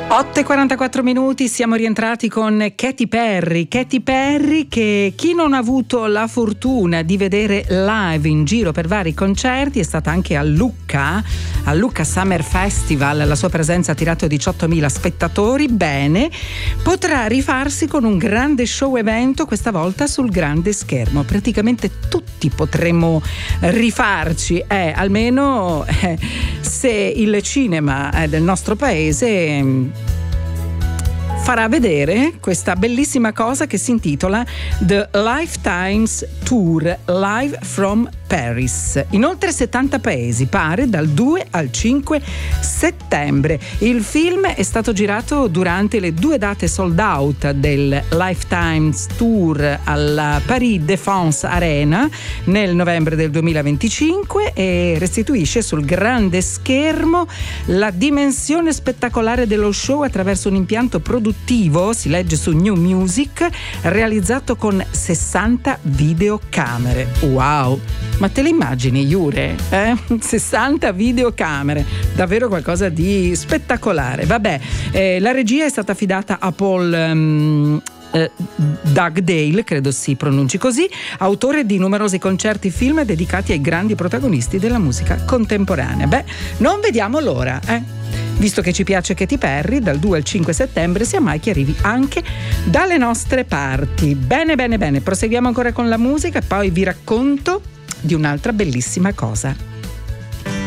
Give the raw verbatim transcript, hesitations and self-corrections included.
otto e quarantaquattro minuti, siamo rientrati con Katy Perry. Katy Perry che chi non ha avuto la fortuna di vedere live in giro per vari concerti, è stata anche a Lucca, al Lucca Summer Festival, la sua presenza ha attirato diciottomila spettatori, bene, potrà rifarsi con un grande show evento, questa volta sul grande schermo. Praticamente tutti potremmo rifarci, eh, almeno eh, se il cinema eh, del nostro paese eh, farà vedere questa bellissima cosa che si intitola The Lifetimes Tour Live from Paris, in oltre settanta paesi, pare dal due al cinque settembre. Il film è stato girato durante le due date sold out del Lifetimes Tour alla Paris Défense Arena nel novembre del duemilaventicinque e restituisce sul grande schermo la dimensione spettacolare dello show attraverso un impianto produttivo, si legge su New Music, realizzato con sessanta videocamere. Wow! Ma te le immagini, Jure? Eh? sessanta videocamere, davvero qualcosa di spettacolare. Vabbè, eh, la regia è stata affidata a Paul um, eh, Dugdale, credo si pronunci così, autore di numerosi concerti e film dedicati ai grandi protagonisti della musica contemporanea. Beh, non vediamo l'ora, eh? Visto che ci piace Katy Perry, dal due al cinque settembre sia mai che arrivi anche dalle nostre parti. Bene, bene, bene, proseguiamo ancora con la musica e poi vi racconto di un'altra bellissima cosa.